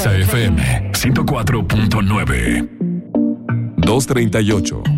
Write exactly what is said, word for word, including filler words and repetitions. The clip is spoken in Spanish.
Exa F M ciento cuatro punto nueve. dos treinta y ocho.